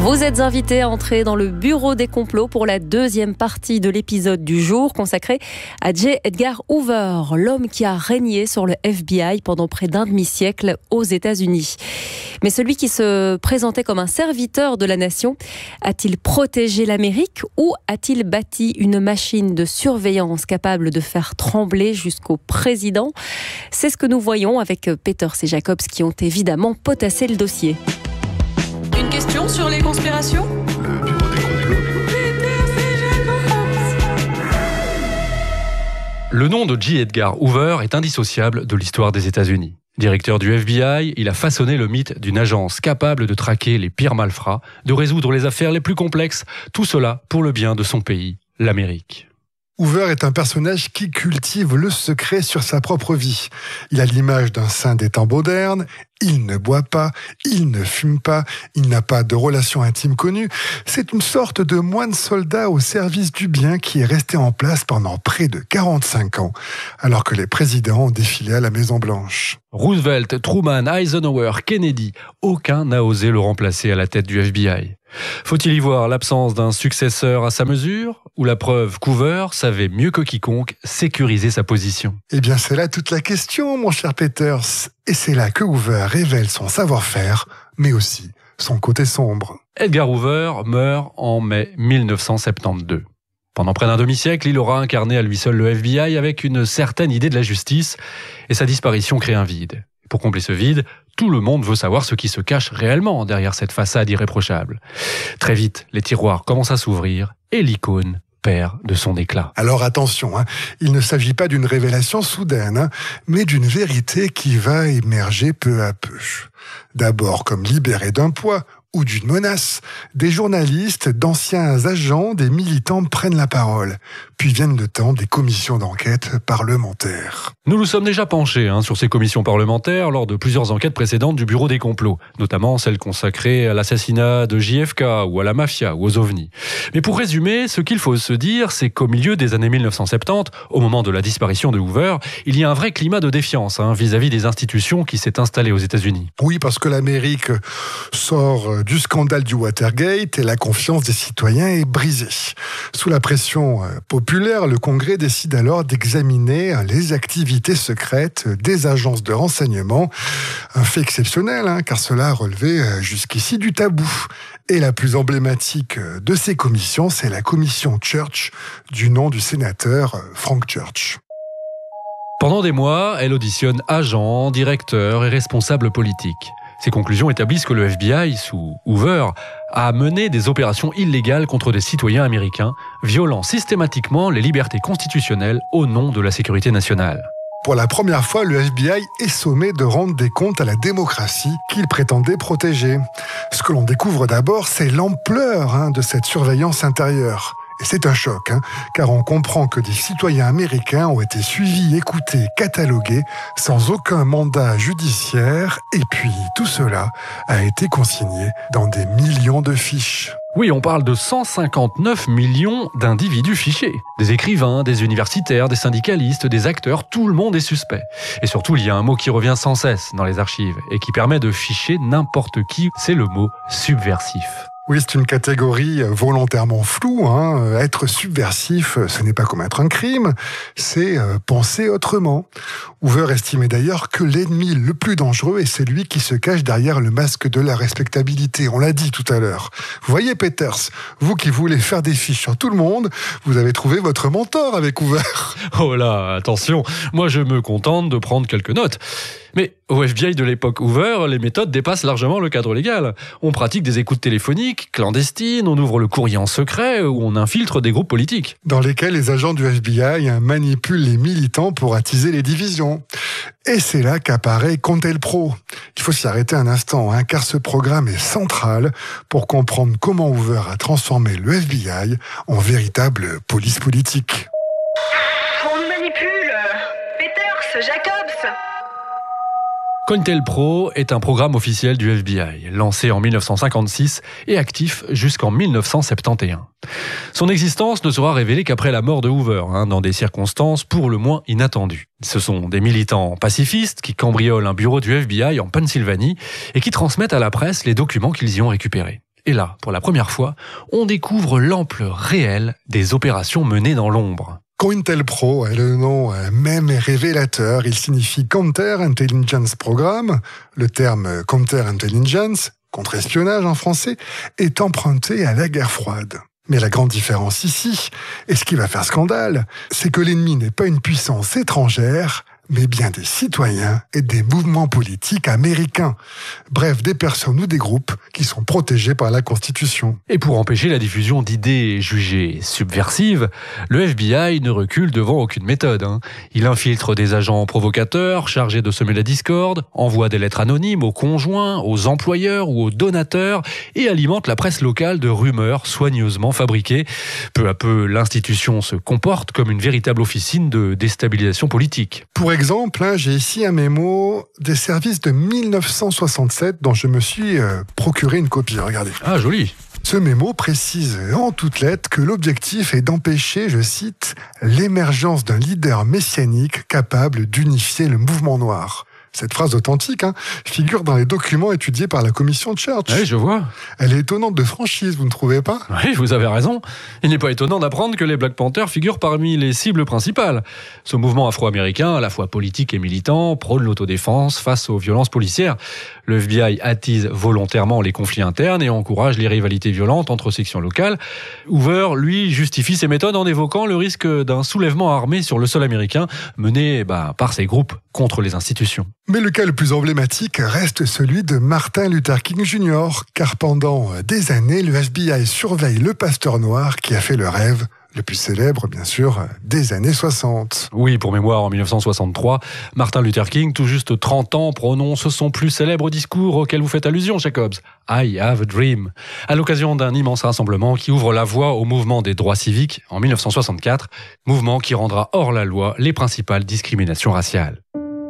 Vous êtes invité à entrer dans le bureau des complots pour la deuxième partie de l'épisode du jour consacré à J. Edgar Hoover, l'homme qui a régné sur le FBI pendant près d'un demi-siècle aux États-Unis. Mais celui qui se présentait comme un serviteur de la nation, a-t-il protégé l'Amérique ou a-t-il bâti une machine de surveillance capable de faire trembler jusqu'au président ? C'est ce que nous voyons avec Peters et Jacobs qui ont évidemment potassé le dossier. Une question sur les conspirations ? Le bureau des complots. Le nom de J. Edgar Hoover est indissociable de l'histoire des États-Unis. Directeur du FBI, il a façonné le mythe d'une agence capable de traquer les pires malfrats, de résoudre les affaires les plus complexes, tout cela pour le bien de son pays, l'Amérique. Hoover est un personnage qui cultive le secret sur sa propre vie. Il a l'image d'un saint des temps modernes, il ne boit pas, il ne fume pas, il n'a pas de relation intime connue. C'est une sorte de moine soldat au service du bien qui est resté en place pendant près de 45 ans, alors que les présidents ont défilé à la Maison-Blanche. Roosevelt, Truman, Eisenhower, Kennedy, aucun n'a osé le remplacer à la tête du FBI. Faut-il y voir l'absence d'un successeur à sa mesure ou la preuve qu'Hoover savait mieux que quiconque sécuriser sa position ? Eh bien, c'est là toute la question, mon cher Peters. Et c'est là que Hoover révèle son savoir-faire, mais aussi son côté sombre. Edgar Hoover meurt en mai 1972. Pendant près d'un demi-siècle, il aura incarné à lui seul le FBI avec une certaine idée de la justice, et sa disparition crée un vide. Pour combler ce vide, tout le monde veut savoir ce qui se cache réellement derrière cette façade irréprochable. Très vite, les tiroirs commencent à s'ouvrir et l'icône perd de son éclat. Alors attention, il ne s'agit pas d'une révélation soudaine, mais d'une vérité qui va émerger peu à peu. D'abord comme libéré d'un poids ou d'une menace, des journalistes, d'anciens agents, des militants prennent la parole. Puis viennent le temps des commissions d'enquête parlementaires. Nous sommes déjà penchés sur ces commissions parlementaires lors de plusieurs enquêtes précédentes du bureau des complots, notamment celles consacrées à l'assassinat de JFK ou à la mafia ou aux ovnis. Mais pour résumer, ce qu'il faut se dire, c'est qu'au milieu des années 1970, au moment de la disparition de Hoover, il y a un vrai climat de défiance vis-à-vis des institutions qui s'est installé aux États-Unis. Oui, parce que l'Amérique sort du scandale du Watergate et la confiance des citoyens est brisée. Sous la pression populaire, le Congrès décide alors d'examiner les activités secrètes des agences de renseignement. Un fait exceptionnel, car cela relevait jusqu'ici du tabou. Et la plus emblématique de ces commissions, c'est la commission Church, du nom du sénateur Frank Church. Pendant des mois, elle auditionne agents, directeurs et responsables politiques. Ces conclusions établissent que le FBI, sous Hoover, a mené des opérations illégales contre des citoyens américains, violant systématiquement les libertés constitutionnelles au nom de la sécurité nationale. Pour la première fois, le FBI est sommé de rendre des comptes à la démocratie qu'il prétendait protéger. Ce que l'on découvre d'abord, c'est l'ampleur de cette surveillance intérieure. Et c'est un choc, car on comprend que des citoyens américains ont été suivis, écoutés, catalogués, sans aucun mandat judiciaire, et puis tout cela a été consigné dans des millions de fiches. Oui, on parle de 159 millions d'individus fichés. Des écrivains, des universitaires, des syndicalistes, des acteurs, tout le monde est suspect. Et surtout, il y a un mot qui revient sans cesse dans les archives et qui permet de ficher n'importe qui, c'est le mot subversif. Oui, c'est une catégorie volontairement floue. Être subversif, ce n'est pas commettre un crime, c'est penser autrement. Hoover estimait d'ailleurs que l'ennemi le plus dangereux est celui qui se cache derrière le masque de la respectabilité. On l'a dit tout à l'heure. Vous voyez, Peters, vous qui voulez faire des fiches sur tout le monde, vous avez trouvé votre mentor avec Hoover. Oh là, attention, moi je me contente de prendre quelques notes. Mais au FBI de l'époque Hoover, les méthodes dépassent largement le cadre légal. On pratique des écoutes téléphoniques clandestines, on ouvre le courrier en secret ou on infiltre des groupes politiques. Dans lesquels les agents du FBI manipulent les militants pour attiser les divisions. Et c'est là qu'apparaît Contel-Pro. Il faut s'y arrêter un instant, car ce programme est central pour comprendre comment Hoover a transformé le FBI en véritable police politique. On nous manipule. Peters, Jacobs. COINTELPRO est un programme officiel du FBI, lancé en 1956 et actif jusqu'en 1971. Son existence ne sera révélée qu'après la mort de Hoover, dans des circonstances pour le moins inattendues. Ce sont des militants pacifistes qui cambriolent un bureau du FBI en Pennsylvanie et qui transmettent à la presse les documents qu'ils y ont récupérés. Et là, pour la première fois, on découvre l'ampleur réelle des opérations menées dans l'ombre. COINTELPRO, le nom même est révélateur. Il signifie Counter Intelligence Programme. Le terme Counter Intelligence, contre-espionnage en français, est emprunté à la guerre froide. Mais la grande différence ici, et ce qui va faire scandale, c'est que l'ennemi n'est pas une puissance étrangère, mais bien des citoyens et des mouvements politiques américains. Bref, des personnes ou des groupes qui sont protégés par la Constitution. Et pour empêcher la diffusion d'idées jugées subversives, le FBI ne recule devant aucune méthode. Il infiltre des agents provocateurs chargés de semer la discorde, envoie des lettres anonymes aux conjoints, aux employeurs ou aux donateurs et alimente la presse locale de rumeurs soigneusement fabriquées. Peu à peu, l'institution se comporte comme une véritable officine de déstabilisation politique. Pour exemple, j'ai ici un mémo des services de 1967 dont je me suis procuré une copie. Regardez. Ah, joli. Ce mémo précise en toutes lettres que l'objectif est d'empêcher, je cite, l'émergence d'un leader messianique capable d'unifier le mouvement noir. Cette phrase authentique figure dans les documents étudiés par la commission Church. Oui, je vois. Elle est étonnante de franchise, vous ne trouvez pas ? Oui, vous avez raison. Il n'est pas étonnant d'apprendre que les Black Panthers figurent parmi les cibles principales. Ce mouvement afro-américain, à la fois politique et militant, prône l'autodéfense face aux violences policières. Le FBI attise volontairement les conflits internes et encourage les rivalités violentes entre sections locales. Hoover, lui, justifie ses méthodes en évoquant le risque d'un soulèvement armé sur le sol américain mené par ces groupes contre les institutions. Mais le cas le plus emblématique reste celui de Martin Luther King Jr., car pendant des années, le FBI surveille le pasteur noir qui a fait le rêve, le plus célèbre, bien sûr, des années 60. Oui, pour mémoire, en 1963, Martin Luther King, tout juste 30 ans, prononce son plus célèbre discours auquel vous faites allusion, Jacobs. I have a dream. À l'occasion d'un immense rassemblement qui ouvre la voie au mouvement des droits civiques en 1964, mouvement qui rendra hors la loi les principales discriminations raciales.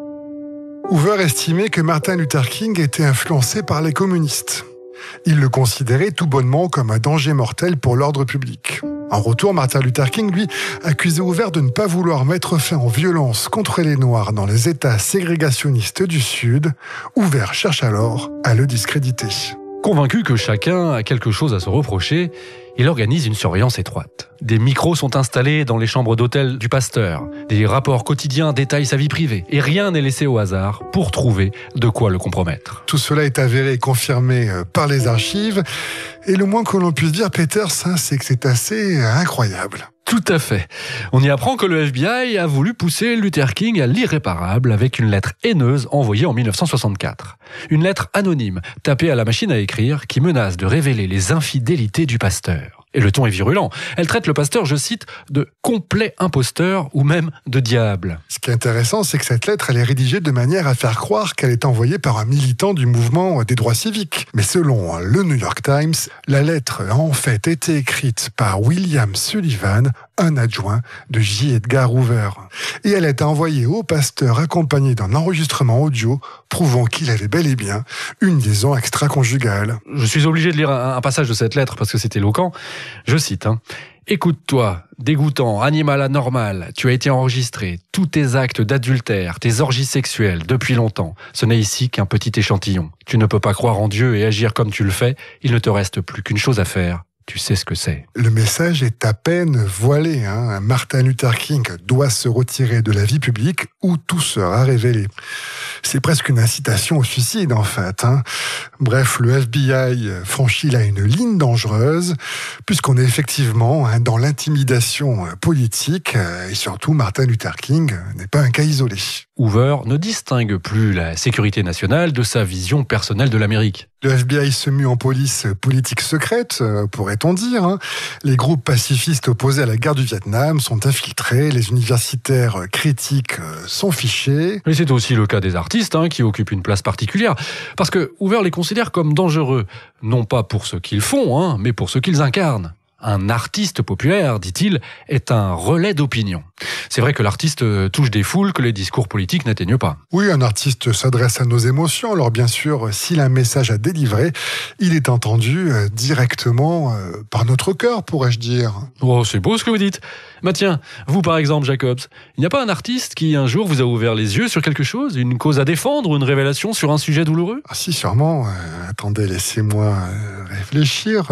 Hoover estimait que Martin Luther King était influencé par les communistes. Il le considérait tout bonnement comme un danger mortel pour l'ordre public. En retour, Martin Luther King, lui, accusait Hoover de ne pas vouloir mettre fin aux violences contre les Noirs dans les États ségrégationnistes du Sud. Hoover cherche alors à le discréditer. Convaincu que chacun a quelque chose à se reprocher, il organise une surveillance étroite. Des micros sont installés dans les chambres d'hôtel du pasteur. Des rapports quotidiens détaillent sa vie privée. Et rien n'est laissé au hasard pour trouver de quoi le compromettre. Tout cela est avéré et confirmé par les archives. Et le moins que l'on puisse dire, Peters, c'est que c'est assez incroyable. Tout à fait. On y apprend que le FBI a voulu pousser Luther King à l'irréparable avec une lettre haineuse envoyée en 1964. Une lettre anonyme, tapée à la machine à écrire, qui menace de révéler les infidélités du pasteur. Et le ton est virulent. Elle traite le pasteur, je cite, de complet imposteur ou même de diable. Ce qui est intéressant, c'est que cette lettre, elle est rédigée de manière à faire croire qu'elle est envoyée par un militant du mouvement des droits civiques. Mais selon le New York Times, la lettre a en fait été écrite par William Sullivan, un adjoint de J. Edgar Hoover. Et elle a été envoyée au pasteur accompagnée d'un enregistrement audio prouvant qu'il avait bel et bien une liaison extra-conjugale. Je suis obligé de lire un passage de cette lettre parce que c'est éloquent. Je cite, Écoute-toi, dégoûtant, animal anormal, tu as été enregistré, tous tes actes d'adultère, tes orgies sexuelles, depuis longtemps. Ce n'est ici qu'un petit échantillon. Tu ne peux pas croire en Dieu et agir comme tu le fais, il ne te reste plus qu'une chose à faire. Tu sais ce que c'est. Le message est à peine voilé. Martin Luther King doit se retirer de la vie publique ou tout sera révélé. C'est presque une incitation au suicide, en fait. Bref, le FBI franchit là une ligne dangereuse, puisqu'on est effectivement dans l'intimidation politique, et surtout Martin Luther King n'est pas un cas isolé. Hoover ne distingue plus la sécurité nationale de sa vision personnelle de l'Amérique. Le FBI se mue en police politique secrète, pourrait-on dire. Les groupes pacifistes opposés à la guerre du Vietnam sont infiltrés, les universitaires critiques sont fichés. Et c'est aussi le cas des artistes qui occupent une place particulière, parce que Hoover les considère comme dangereux, non pas pour ce qu'ils font, mais pour ce qu'ils incarnent. Un artiste populaire, dit-il, est un relais d'opinion. C'est vrai que l'artiste touche des foules que les discours politiques n'atteignent pas. Oui, un artiste s'adresse à nos émotions. Alors bien sûr, s'il a un message à délivrer, il est entendu directement par notre cœur, pourrais-je dire. Oh, c'est beau ce que vous dites. Bah tiens, vous par exemple, Jacobs, il n'y a pas un artiste qui un jour vous a ouvert les yeux sur quelque chose, une cause à défendre ou une révélation sur un sujet douloureux ? Ah si, sûrement. Attendez, laissez-moi réfléchir.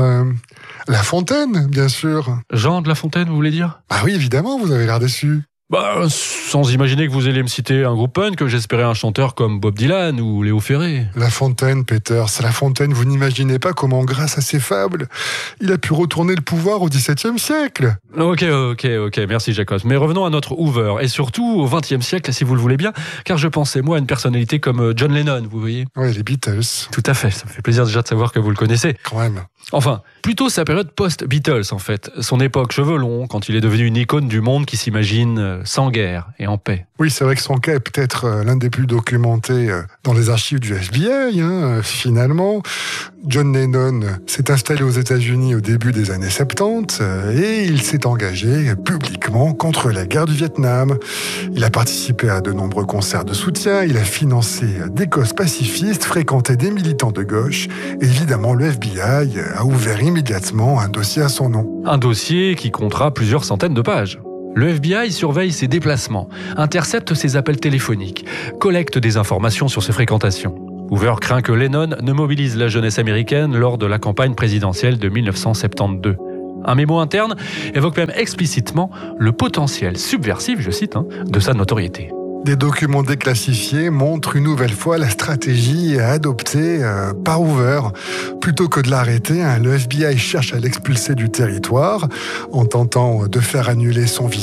La Fontaine, bien sûr. Jean de La Fontaine, vous voulez dire ? Ah oui, évidemment, vous avez l'air déçu. Bah, sans imaginer que vous alliez me citer un groupe punk, que j'espérais un chanteur comme Bob Dylan ou Léo Ferré. La Fontaine, Peter, c'est La Fontaine. Vous n'imaginez pas comment, grâce à ses fables, il a pu retourner le pouvoir au XVIIe siècle. Ok, merci Jacobs. Mais revenons à notre Hoover, et surtout au XXe siècle, si vous le voulez bien, car je pensais, moi, à une personnalité comme John Lennon, vous voyez ? Oui, les Beatles. Tout à fait, ça me fait plaisir déjà de savoir que vous le connaissez. Quand même. Enfin, plutôt sa période post-Beatles, en fait. Son époque cheveux longs, quand il est devenu une icône du monde qui s'imagine sans guerre et en paix. Oui, c'est vrai que son cas est peut-être l'un des plus documentés dans les archives du FBI, finalement. John Lennon s'est installé aux États-Unis au début des années 70 et il s'est engagé publiquement contre la guerre du Vietnam. Il a participé à de nombreux concerts de soutien, il a financé des causes pacifistes, fréquenté des militants de gauche et évidemment le FBI a ouvert immédiatement un dossier à son nom. Un dossier qui comptera plusieurs centaines de pages. Le FBI surveille ses déplacements, intercepte ses appels téléphoniques, collecte des informations sur ses fréquentations. Hoover craint que Lennon ne mobilise la jeunesse américaine lors de la campagne présidentielle de 1972. Un mémo interne évoque même explicitement le potentiel subversif, je cite, de sa notoriété. Des documents déclassifiés montrent une nouvelle fois la stratégie adoptée par Hoover. Plutôt que de l'arrêter, le FBI cherche à l'expulser du territoire en tentant de faire annuler son visa.